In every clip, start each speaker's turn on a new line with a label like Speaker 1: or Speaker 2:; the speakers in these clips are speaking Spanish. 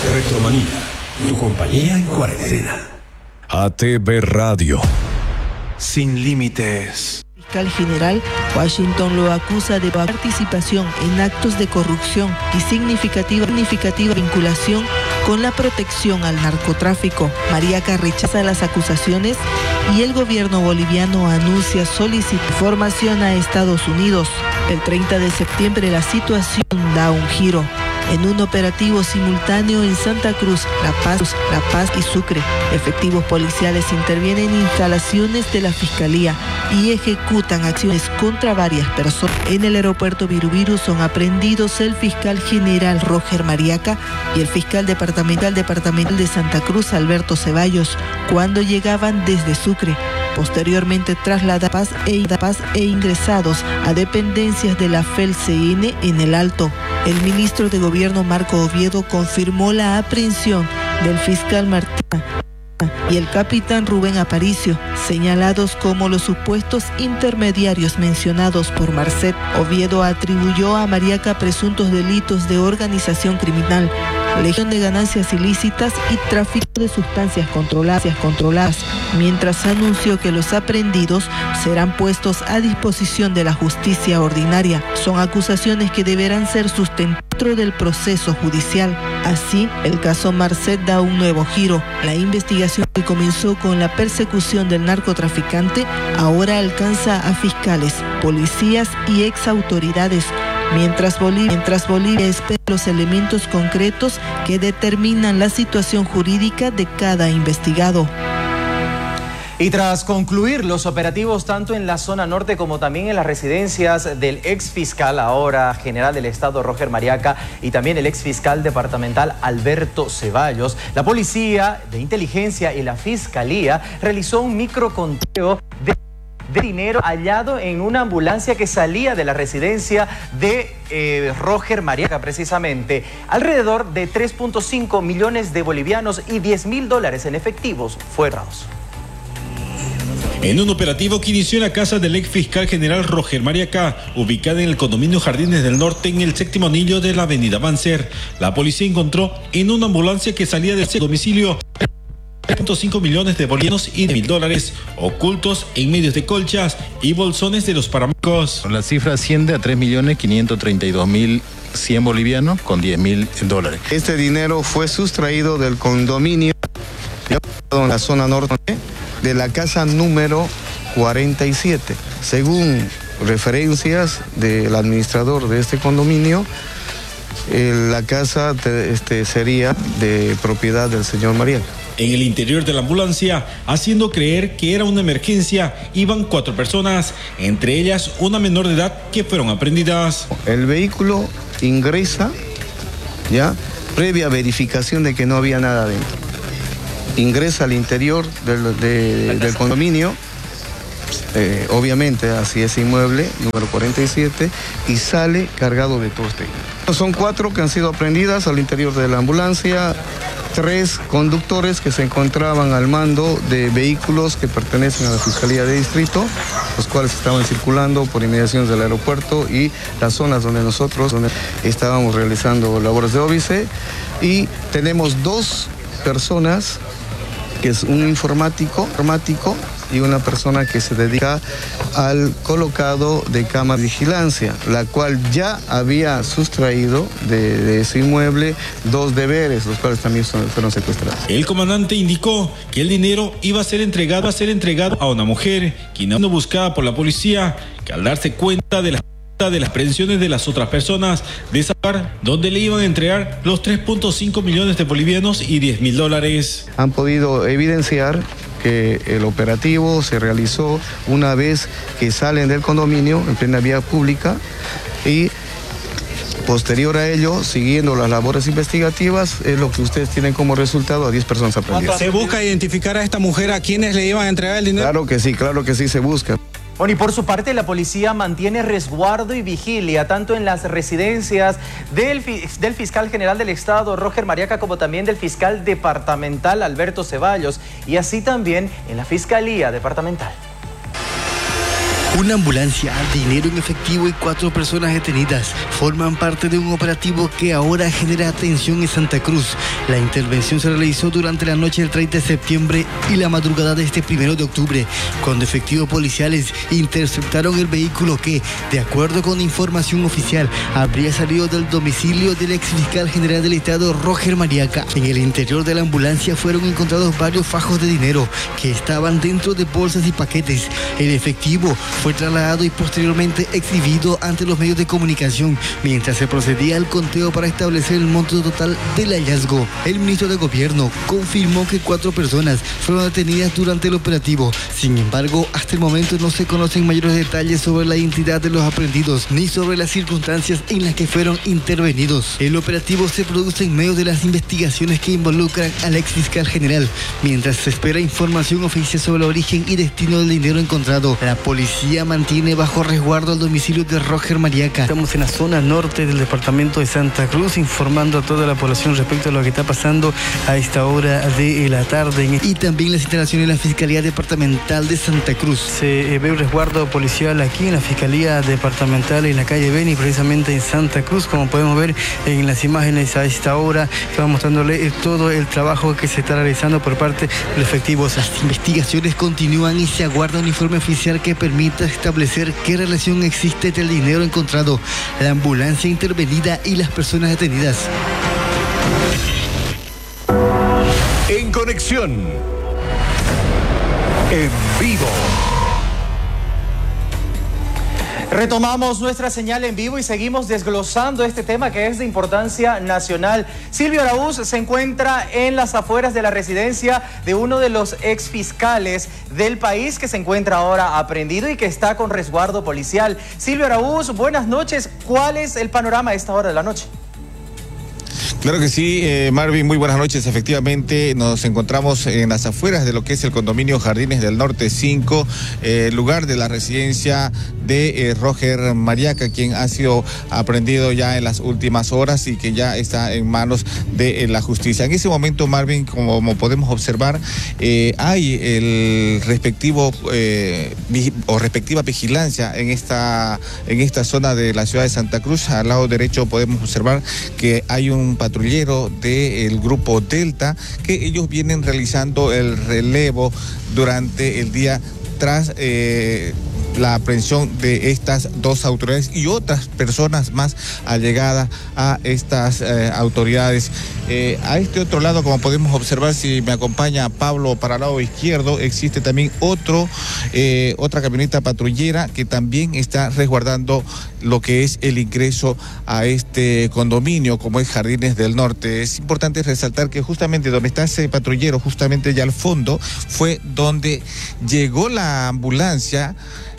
Speaker 1: Retromanía, tu compañía en cuarentena.
Speaker 2: ATV Radio.
Speaker 3: Sin límites.
Speaker 4: El fiscal general Washington lo acusa de participación en actos de corrupción y significativa vinculación con la protección al narcotráfico. Mariaca rechaza las acusaciones y el gobierno boliviano anuncia solicitar información a Estados Unidos. El 30 de septiembre la situación da un giro. En un operativo simultáneo en Santa Cruz, La Paz y Sucre, efectivos policiales intervienen en instalaciones de la Fiscalía y ejecutan acciones contra varias personas. En el aeropuerto Virubiru son aprehendidos el fiscal general Roger Mariaca y el fiscal departamental de Santa Cruz, Alberto Ceballos, cuando llegaban desde Sucre. Posteriormente trasladados e ingresados a dependencias de la FELCN en el Alto. El ministro de Gobierno Marco Oviedo confirmó la aprehensión del fiscal Martín y el capitán Rubén Aparicio, señalados como los supuestos intermediarios mencionados por Marcet. Oviedo atribuyó a Mariaca presuntos delitos de organización criminal, legión de ganancias ilícitas y tráfico de sustancias controladas, mientras anunció que los aprehendidos serán puestos a disposición de la justicia ordinaria. Son acusaciones que deberán ser sustentadas dentro del proceso judicial. Así, el caso Marcet da un nuevo giro. La investigación que comenzó con la persecución del narcotraficante ahora alcanza a fiscales, policías y exautoridades, mientras Bolivia espera los elementos concretos que determinan la situación jurídica de cada investigado.
Speaker 5: Y tras concluir los operativos tanto en la zona norte como también en las residencias del ex fiscal, ahora general del Estado, Roger Mariaca, y también el ex fiscal departamental, Alberto Ceballos, la Policía de Inteligencia y la Fiscalía realizó un microconteo de dinero hallado en una ambulancia que salía de la residencia de Roger Mariaca, precisamente. Alrededor de 3.5 millones de bolivianos y $10.000 en efectivos fueron robados.
Speaker 6: En un operativo que inició en la casa del ex fiscal general Roger Mariaca, ubicada en el condominio Jardines del Norte, en el séptimo anillo de la avenida Banzer, la policía encontró en una ambulancia que salía de ese domicilio 3.5 millones de bolivianos y $1.000 ocultos en medios de colchas y bolsones de los paramédicos.
Speaker 7: La cifra asciende a 3.532.100 bolivianos con $10.000.
Speaker 8: Este dinero fue sustraído del condominio en la zona norte de la casa número 47. Según referencias del administrador de este condominio, la casa sería de propiedad del señor Mariaca.
Speaker 6: En el interior de la ambulancia, haciendo creer que era una emergencia, iban 4 personas, entre ellas una menor de edad, que fueron aprehendidas.
Speaker 8: El vehículo ingresa, ya, previa verificación de que no había nada dentro. Ingresa al interior del condominio, obviamente hacia ese inmueble, número 47, y sale cargado de todo este. Son 4 que han sido aprehendidas al interior de la ambulancia, 3 conductores que se encontraban al mando de vehículos que pertenecen a la Fiscalía de Distrito, los cuales estaban circulando por inmediaciones del aeropuerto y las zonas donde nosotros estábamos realizando labores de óbice, y tenemos 2 personas, que es un informático y una persona que se dedica al colocado de cámara de vigilancia, la cual ya había sustraído de ese inmueble 2 deberes, los cuales también fueron secuestrados.
Speaker 6: El comandante indicó que el dinero iba a ser entregado a una mujer, quien no buscada por la policía, que al darse cuenta de las prevenciones de las otras personas de saber donde le iban a entregar los 3.5 millones de bolivianos y $10.000.
Speaker 8: Han podido evidenciar que el operativo se realizó una vez que salen del condominio en plena vía pública, y posterior a ello, siguiendo las labores investigativas, es lo que ustedes tienen como resultado a 10 personas aprendidas.
Speaker 9: ¿Se busca identificar a esta mujer a quienes le iban a entregar el dinero?
Speaker 8: Claro que sí se busca.
Speaker 5: Bueno, y por su parte la policía mantiene resguardo y vigilia tanto en las residencias del fiscal general del Estado, Roger Mariaca, como también del fiscal departamental, Alberto Ceballos, y así también en la Fiscalía Departamental.
Speaker 10: Una ambulancia, dinero en efectivo y 4 personas detenidas forman parte de un operativo que ahora genera atención en Santa Cruz. La intervención se realizó durante la noche del 30 de septiembre y la madrugada de este 1 de octubre, cuando efectivos policiales interceptaron el vehículo que, de acuerdo con información oficial, habría salido del domicilio del exfiscal general del Estado, Roger Mariaca. En el interior de la ambulancia fueron encontrados varios fajos de dinero que estaban dentro de bolsas y paquetes. El efectivo fue trasladado y posteriormente exhibido ante los medios de comunicación mientras se procedía al conteo para establecer el monto total del hallazgo. El ministro de Gobierno confirmó que 4 personas fueron detenidas durante el operativo. Sin embargo, hasta el momento no se conocen mayores detalles sobre la identidad de los aprehendidos ni sobre las circunstancias en las que fueron intervenidos. El operativo se produce en medio de las investigaciones que involucran al exfiscal general, mientras se espera información oficial sobre el origen y destino del dinero encontrado. La policía mantiene bajo resguardo el domicilio de Roger Mariaca. Estamos en la zona norte del departamento de Santa Cruz, informando a toda la población respecto a lo que está pasando a esta hora de la tarde. Y también las instalaciones de la Fiscalía Departamental de Santa Cruz. Se ve un resguardo policial aquí en la Fiscalía Departamental en la calle Beni, precisamente en Santa Cruz, como podemos ver en las imágenes a esta hora. Estamos mostrándole todo el trabajo que se está realizando por parte de los efectivos. Las investigaciones continúan y se aguarda un informe oficial que permita establecer qué relación existe entre el dinero encontrado, la ambulancia intervenida y las personas detenidas.
Speaker 1: En conexión, en vivo.
Speaker 5: Retomamos nuestra señal en vivo y seguimos desglosando este tema que es de importancia nacional. Silvio Araúz se encuentra en las afueras de la residencia de uno de los exfiscales del país que se encuentra ahora aprehendido y que está con resguardo policial. Silvio Araúz, buenas noches. ¿Cuál es el panorama a esta hora de la noche?
Speaker 11: Claro que sí, Marvin, muy buenas noches. Efectivamente, nos encontramos en las afueras de lo que es el condominio Jardines del Norte 5, lugar de la residencia de Roger Mariaca, quien ha sido aprehendido ya en las últimas horas y que ya está en manos de la justicia. En ese momento, Marvin, como podemos observar, hay el respectivo o respectiva vigilancia en esta zona de la ciudad de Santa Cruz. Al lado derecho podemos observar que hay un patrullero del grupo Delta, que ellos vienen realizando el relevo durante el día tras la aprehensión de estas 2 autoridades y otras personas más allegadas a estas autoridades. A este otro lado, como podemos observar, si me acompaña Pablo para el lado izquierdo, existe también otra camioneta patrullera que también está resguardando lo que es el ingreso a este condominio, como es Jardines del Norte. Es importante resaltar que justamente donde está ese patrullero, justamente ya al fondo, fue donde llegó la ambulancia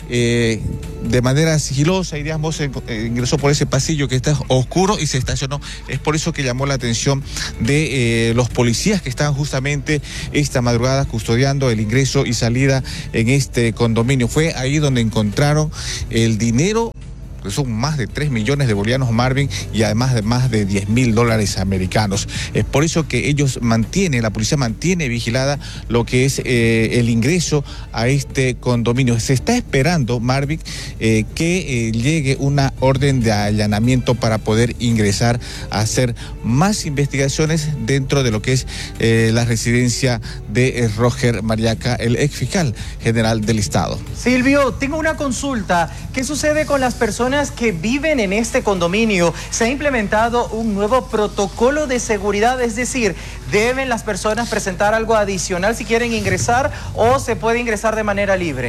Speaker 11: de manera sigilosa, y digamos, ingresó por ese pasillo que está oscuro y se estacionó. Es por eso que llamó la atención de los policías que estaban justamente esta madrugada custodiando el ingreso y salida en este condominio. Fue ahí donde encontraron el dinero, que son más de 3 millones de bolivianos, Marvin, y además de más de $10.000 americanos. Es por eso que la policía mantiene vigilada lo que es el ingreso a este condominio. Se está esperando, Marvin, que llegue una orden de allanamiento para poder ingresar a hacer más investigaciones dentro de lo que es la residencia de Roger Mariaca, el exfiscal general del Estado.
Speaker 5: Silvio, tengo una consulta. ¿Qué sucede con las personas que viven en este condominio? Se ha implementado un nuevo protocolo de seguridad, es decir, ¿deben las personas presentar algo adicional si quieren ingresar o se puede ingresar de manera libre?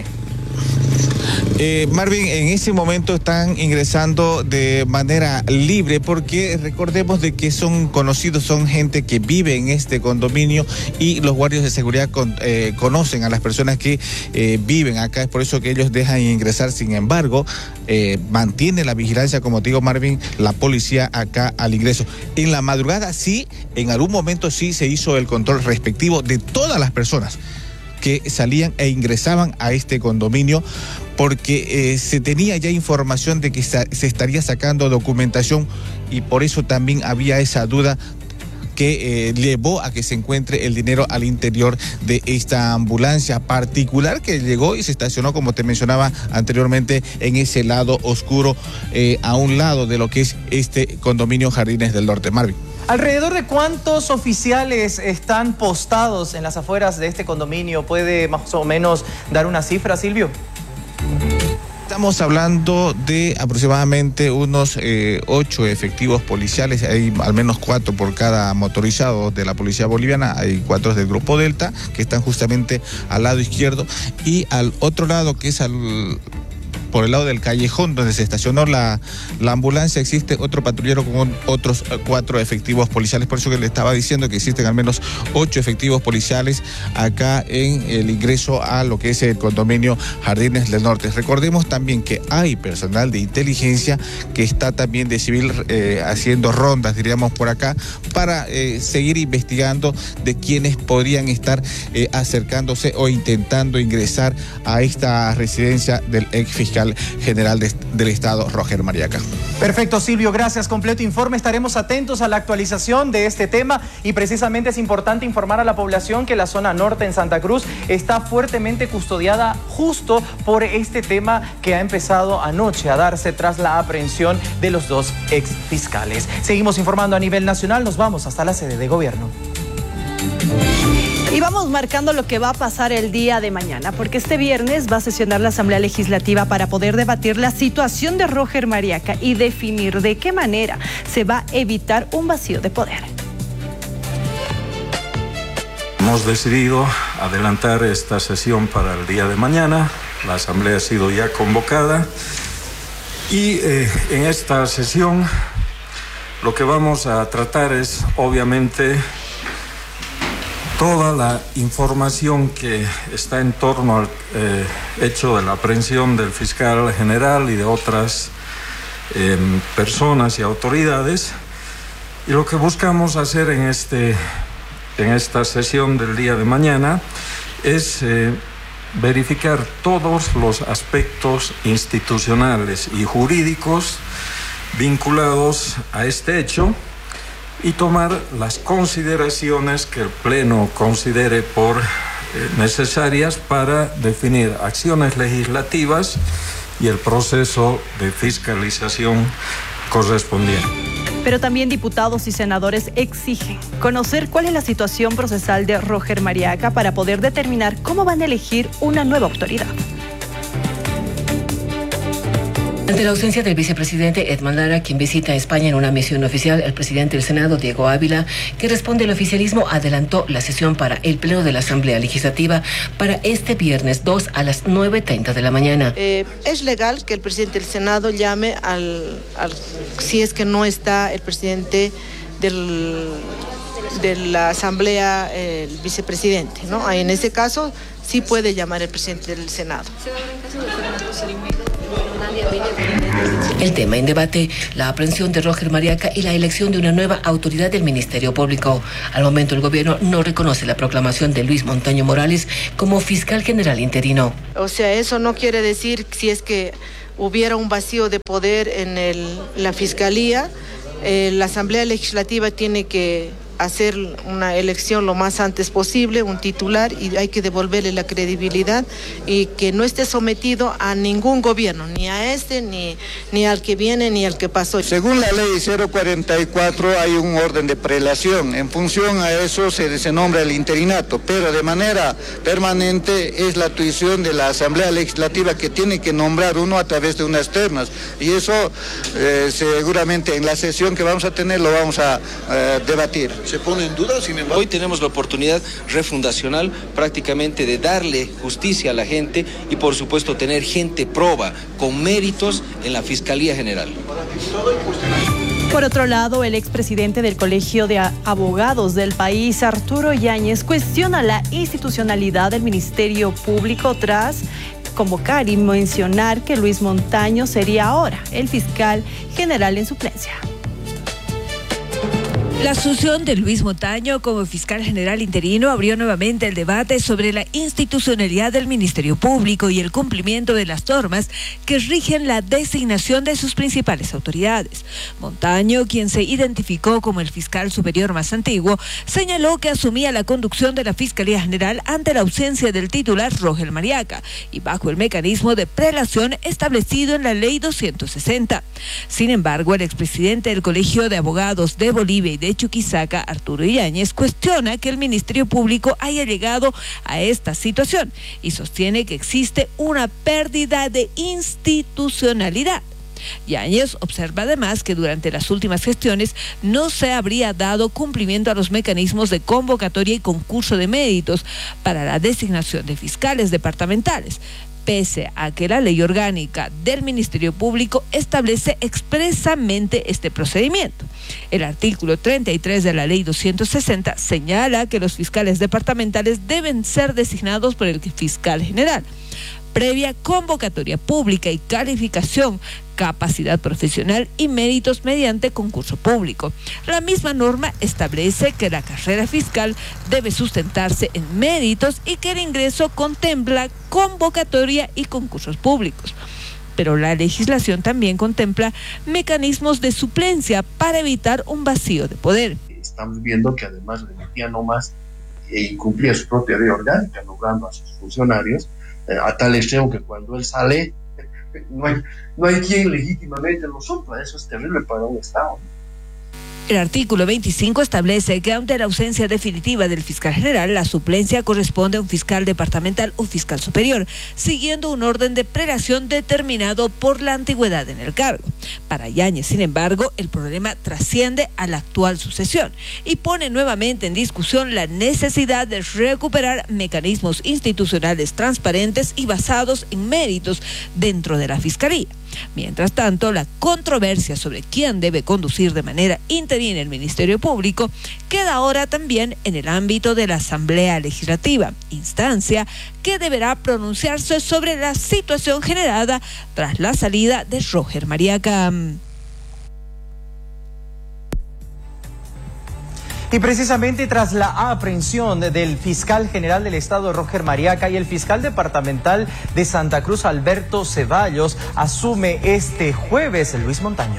Speaker 11: Marvin, en ese momento están ingresando de manera libre, porque recordemos de que son conocidos, son gente que vive en este condominio y los guardias de seguridad conocen a las personas que viven acá. Es por eso que ellos dejan ingresar. Sin embargo, mantiene la vigilancia, como te digo, Marvin, la policía acá al ingreso. En la madrugada sí, en algún momento sí se hizo el control respectivo de todas las personas que salían e ingresaban a este condominio, porque se tenía ya información de que se estaría sacando documentación, y por eso también había esa duda que llevó a que se encuentre el dinero al interior de esta ambulancia particular que llegó y se estacionó, como te mencionaba anteriormente, en ese lado oscuro, a un lado de lo que es este condominio Jardines del Norte. Marvin.
Speaker 5: ¿Alrededor de cuántos oficiales están postados en las afueras de este condominio? ¿Puede más o menos dar una cifra, Silvio?
Speaker 11: Estamos hablando de aproximadamente unos 8 efectivos policiales, hay al menos 4 por cada motorizado de la policía boliviana, hay 4 del Grupo Delta que están justamente al lado izquierdo, y al otro lado, que es por el lado del callejón donde se estacionó la ambulancia, existe otro patrullero con otros 4 efectivos policiales. Por eso que le estaba diciendo que existen al menos 8 efectivos policiales acá en el ingreso a lo que es el condominio Jardines del Norte. Recordemos también que hay personal de inteligencia que está también de civil haciendo rondas, diríamos, por acá, para seguir investigando de quienes podrían estar acercándose o intentando ingresar a esta residencia del ex fiscal general del Estado, Roger Mariaca.
Speaker 5: Perfecto, Silvio, gracias. Completo informe. Estaremos atentos a la actualización de este tema y precisamente es importante informar a la población que la zona norte en Santa Cruz está fuertemente custodiada justo por este tema que ha empezado anoche a darse tras la aprehensión de los 2 ex fiscales. Seguimos informando a nivel nacional. Nos vamos hasta la sede de gobierno.
Speaker 12: Y vamos marcando lo que va a pasar el día de mañana, porque este viernes va a sesionar la Asamblea Legislativa para poder debatir la situación de Roger Mariaca y definir de qué manera se va a evitar un vacío de poder.
Speaker 13: Hemos decidido adelantar esta sesión para el día de mañana. La Asamblea ha sido ya convocada y en esta sesión lo que vamos a tratar es, obviamente, toda la información que está en torno al hecho de la aprehensión del fiscal general y de otras personas y autoridades. Y lo que buscamos hacer en esta sesión del día de mañana es verificar todos los aspectos institucionales y jurídicos vinculados a este hecho y tomar las consideraciones que el Pleno considere por necesarias para definir acciones legislativas y el proceso de fiscalización correspondiente.
Speaker 12: Pero también diputados y senadores exigen conocer cuál es la situación procesal de Roger Mariaca para poder determinar cómo van a elegir una nueva autoridad.
Speaker 14: Ante la ausencia del vicepresidente Edmond Lara, quien visita España en una misión oficial, el presidente del Senado, Diego Ávila, que responde al oficialismo, adelantó la sesión para el Pleno de la Asamblea Legislativa para este viernes 2 a las 9:30 de la mañana.
Speaker 15: Es legal que el presidente del Senado llame si es que no está el presidente de la Asamblea, el vicepresidente, ¿no? En ese caso sí puede llamar el presidente del Senado.
Speaker 14: El tema en debate, la aprehensión de Roger Mariaca y la elección de una nueva autoridad del Ministerio Público. Al momento el gobierno no reconoce la proclamación de Luis Montaño Morales como fiscal general interino.
Speaker 15: O sea, eso no quiere decir si es que hubiera un vacío de poder en la Fiscalía, la Asamblea Legislativa tiene que hacer una elección lo más antes posible, un titular, y hay que devolverle la credibilidad y que no esté sometido a ningún gobierno, ni a este, ni al que viene, ni al que pasó.
Speaker 16: Según la ley 044 hay un orden de prelación, en función a eso se nombra el interinato, pero de manera permanente es la tuición de la Asamblea Legislativa que tiene que nombrar uno a través de unas ternas, y eso seguramente en la sesión que vamos a tener lo vamos a debatir.
Speaker 17: Se pone en duda, sin embargo. Hoy tenemos la oportunidad refundacional prácticamente de darle justicia a la gente y por supuesto tener gente proba con méritos en la Fiscalía General.
Speaker 12: Por otro lado, el expresidente del Colegio de Abogados del país, Arturo Yáñez, cuestiona la institucionalidad del Ministerio Público tras convocar y mencionar que Luis Montaño sería ahora el fiscal general en suplencia.
Speaker 18: La asunción de Luis Montaño como fiscal general interino abrió nuevamente el debate sobre la institucionalidad del Ministerio Público y el cumplimiento de las normas que rigen la designación de sus principales autoridades. Montaño, quien se identificó como el fiscal superior más antiguo, señaló que asumía la conducción de la Fiscalía General ante la ausencia del titular Roger Mariaca y bajo el mecanismo de prelación establecido en la Ley 260. Sin embargo, el expresidente del Colegio de Abogados de Bolivia y de Chuquisaca, Arturo Yáñez, cuestiona que el Ministerio Público haya llegado a esta situación y sostiene que existe una pérdida de institucionalidad. Yáñez observa además que durante las últimas gestiones no se habría dado cumplimiento a los mecanismos de convocatoria y concurso de méritos para la designación de fiscales departamentales, pese a que la ley orgánica del Ministerio Público establece expresamente este procedimiento. El artículo 33 de la Ley 260 señala que los fiscales departamentales deben ser designados por el fiscal general, previa convocatoria pública y calificación, capacidad profesional y méritos mediante concurso público. La misma norma establece que la carrera fiscal debe sustentarse en méritos y que el ingreso contempla convocatoria y concursos públicos. Pero la legislación también contempla mecanismos de suplencia para evitar un vacío de poder.
Speaker 19: Estamos viendo que además remitía nomás e incumplía su propia ley orgánica, nombrando a sus funcionarios, a tal extremo que cuando él sale no hay quien legítimamente lo supla. Eso es terrible para un Estado.
Speaker 18: El artículo 25 establece que ante la ausencia definitiva del fiscal general, la suplencia corresponde a un fiscal departamental o fiscal superior, siguiendo un orden de prelación determinado por la antigüedad en el cargo. Para Yáñez, sin embargo, el problema trasciende a la actual sucesión y pone nuevamente en discusión la necesidad de recuperar mecanismos institucionales transparentes y basados en méritos dentro de la Fiscalía. Mientras tanto, la controversia sobre quién debe conducir de manera interina el Ministerio Público queda ahora también en el ámbito de la Asamblea Legislativa, instancia que deberá pronunciarse sobre la situación generada tras la salida de Roger Mariaca.
Speaker 5: Y precisamente tras la aprehensión del fiscal general del Estado, Roger Mariaca, y el fiscal departamental de Santa Cruz, Alberto Ceballos, asume este jueves Luis Montaño.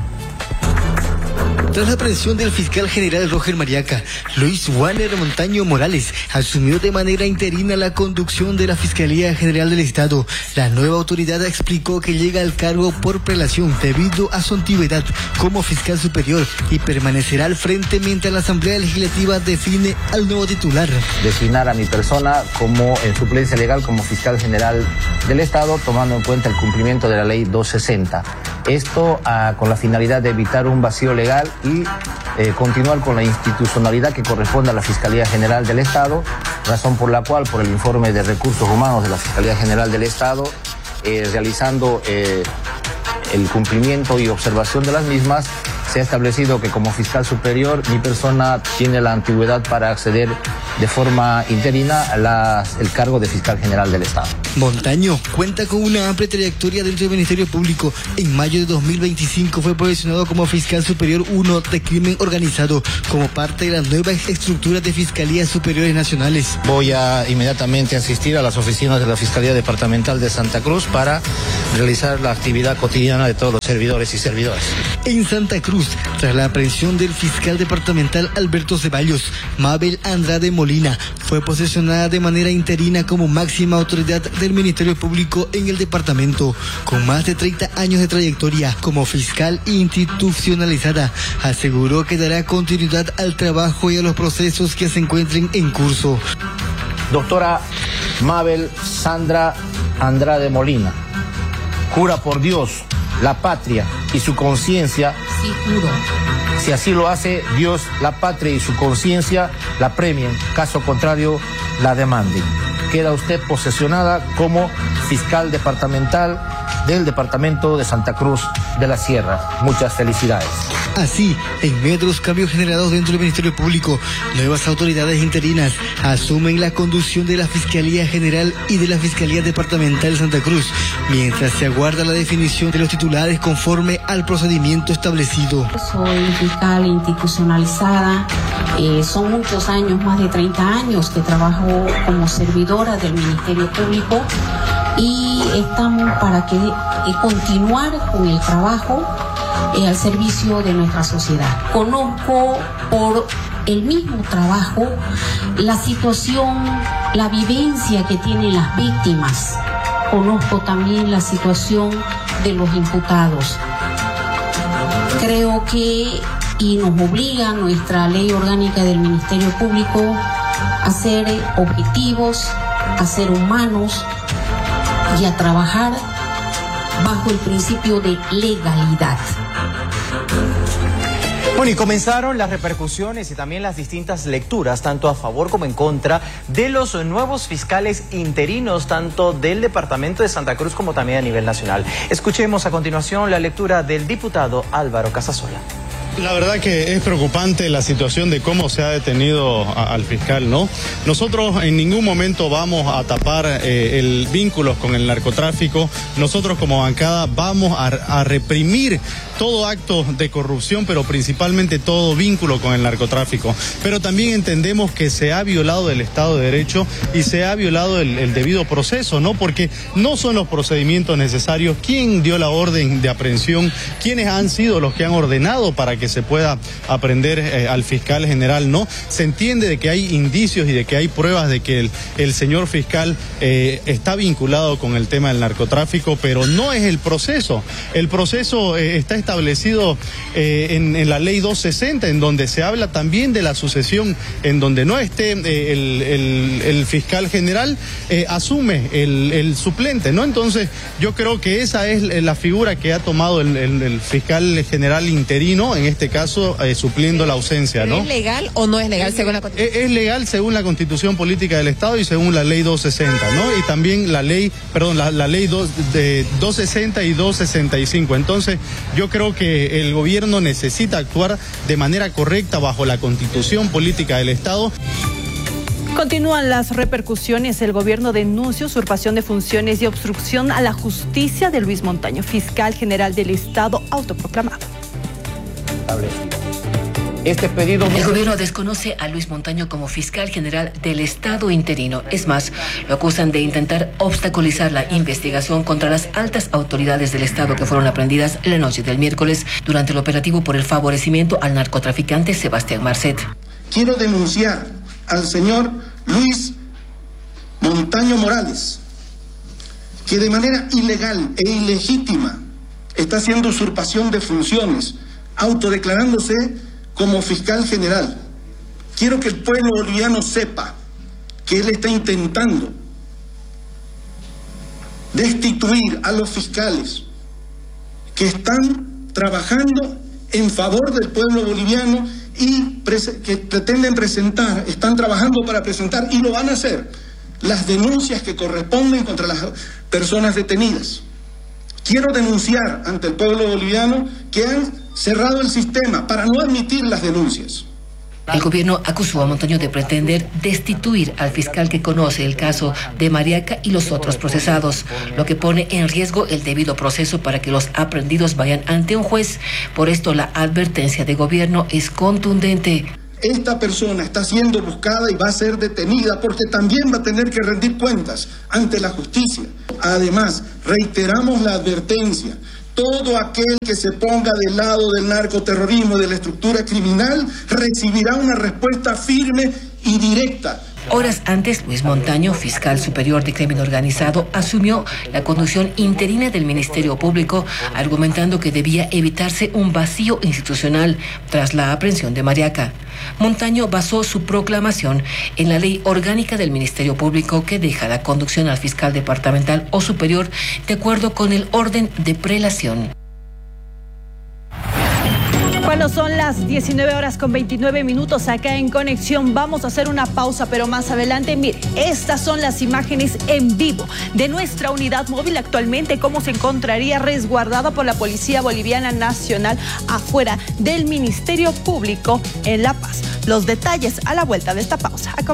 Speaker 10: Tras la aprehensión del fiscal general Roger Mariaca, Luis Warner Montaño Morales asumió de manera interina la conducción de la Fiscalía General del Estado. La nueva autoridad explicó que llega al cargo por prelación debido a su antigüedad como fiscal superior y permanecerá al frente mientras la Asamblea Legislativa define al nuevo titular.
Speaker 20: Designar a mi persona como en suplencia legal como fiscal general del Estado, tomando en cuenta el cumplimiento de la Ley 260. Esto con la finalidad de evitar un vacío legal y continuar con la institucionalidad que corresponde a la Fiscalía General del Estado, razón por la cual, por el informe de recursos humanos de la Fiscalía General del Estado, realizando el cumplimiento y observación de las mismas, se ha establecido que como fiscal superior mi persona tiene la antigüedad para acceder de forma interina el cargo de fiscal general del Estado.
Speaker 10: Montaño cuenta con una amplia trayectoria dentro del Ministerio Público. En mayo de 2025 fue posicionado como fiscal superior 1 de crimen organizado como parte de las nuevas estructuras de fiscalías superiores nacionales.
Speaker 20: Voy a inmediatamente asistir a las oficinas de la Fiscalía Departamental de Santa Cruz para realizar la actividad cotidiana de todos los servidores y servidoras.
Speaker 10: En Santa Cruz, tras la aprehensión del fiscal departamental Alberto Ceballos, Mabel Andrade Molina fue posesionada de manera interina como máxima autoridad del Ministerio Público en el departamento. Con más de 30 años de trayectoria como fiscal institucionalizada, aseguró que dará continuidad al trabajo y a los procesos que se encuentren en curso.
Speaker 20: Doctora Mabel Sandra Andrade Molina, jura por Dios, la patria y su conciencia.
Speaker 14: Sí, juro.
Speaker 20: Si así lo hace, Dios, la patria y su conciencia la premien, caso contrario, la demanden. Queda usted posesionada como fiscal departamental del departamento de Santa Cruz de la Sierra. Muchas felicidades.
Speaker 10: Así, en medio de los cambios generados dentro del Ministerio Público, nuevas autoridades interinas asumen la conducción de la Fiscalía General y de la Fiscalía Departamental de Santa Cruz, mientras se aguarda la definición de los titulares conforme al procedimiento establecido.
Speaker 21: Soy fiscal institucionalizada, son muchos años, más de 30 años que trabajo como servidora del Ministerio Público y estamos para continuar con el trabajo al servicio de nuestra sociedad. Conozco por el mismo trabajo la situación, la vivencia que tienen las víctimas. Conozco también la situación de los imputados. Creo que, y nos obliga nuestra ley orgánica del Ministerio Público a ser objetivos, a ser humanos y a trabajar bajo el principio de legalidad.
Speaker 5: Bueno, y comenzaron las repercusiones y también las distintas lecturas, tanto a favor como en contra, de los nuevos fiscales interinos, tanto del departamento de Santa Cruz como también a nivel nacional. Escuchemos a continuación la lectura del diputado Álvaro Casasola.
Speaker 22: La verdad que es preocupante la situación de cómo se ha detenido al fiscal, ¿no? Nosotros en ningún momento vamos a tapar el vínculo con el narcotráfico. Nosotros como bancada vamos a reprimir todo acto de corrupción, pero principalmente todo vínculo con el narcotráfico. Pero también entendemos que se ha violado el Estado de Derecho y se ha violado el debido proceso, ¿no? Porque no son los procedimientos necesarios. ¿Quién dio la orden de aprehensión? ¿Quiénes han sido los que han ordenado para que se pueda aprender al fiscal general, ¿no? Se entiende de que hay indicios y de que hay pruebas de que el señor fiscal está vinculado con el tema del narcotráfico, pero no es el proceso. El proceso está establecido en la ley 260, en donde se habla también de la sucesión, en donde no esté el fiscal general, asume el suplente, ¿no? Entonces, yo creo que esa es la figura que ha tomado el fiscal general interino, en este caso supliendo la ausencia, ¿no?
Speaker 23: ¿Es legal o no es legal según la Constitución?
Speaker 22: Es legal según la Constitución Política del Estado y según la ley 260, ¿no? Y también la ley 260 y 265. Entonces, yo creo que el gobierno necesita actuar de manera correcta bajo la Constitución Política del Estado.
Speaker 12: Continúan las repercusiones. El gobierno denuncia usurpación de funciones y obstrucción a la justicia de Luis Montaño, fiscal general del Estado autoproclamado.
Speaker 14: El gobierno desconoce a Luis Montaño como fiscal general del Estado interino. Es más, lo acusan de intentar obstaculizar la investigación contra las altas autoridades del Estado que fueron aprendidas la noche del miércoles durante el operativo por el favorecimiento al narcotraficante Sebastián Marcet.
Speaker 24: Quiero denunciar al señor Luis Montaño Morales, que de manera ilegal e ilegítima está haciendo usurpación de funciones, autodeclarándose como fiscal general. Quiero que el pueblo boliviano sepa que él está intentando destituir a los fiscales que están trabajando en favor del pueblo boliviano y que pretenden presentar, están trabajando para presentar, y lo van a hacer, las denuncias que corresponden contra las personas detenidas. Quiero denunciar ante el pueblo boliviano que han cerrado el sistema para no admitir las denuncias.
Speaker 14: El gobierno acusó a Montaño de pretender destituir al fiscal que conoce el caso de Mariaca y los otros procesados, lo que pone en riesgo el debido proceso para que los aprendidos vayan ante un juez. Por esto, la advertencia de gobierno es contundente.
Speaker 24: Esta persona está siendo buscada y va a ser detenida porque también va a tener que rendir cuentas ante la justicia. Además, reiteramos la advertencia. Todo aquel que se ponga del lado del narcoterrorismo, de la estructura criminal, recibirá una respuesta firme y directa.
Speaker 14: Horas antes, Luis Montaño, fiscal superior de crimen organizado, asumió la conducción interina del Ministerio Público, argumentando que debía evitarse un vacío institucional tras la aprehensión de Mariaca. Montaño basó su proclamación en la ley orgánica del Ministerio Público que deja la conducción al fiscal departamental o superior de acuerdo con el orden de prelación.
Speaker 12: Cuando son las 19:29 acá en Conexión, vamos a hacer una pausa, pero más adelante, mire, estas son las imágenes en vivo de nuestra unidad móvil actualmente, cómo se encontraría resguardada por la Policía Boliviana Nacional afuera del Ministerio Público en La Paz. Los detalles a la vuelta de esta pausa.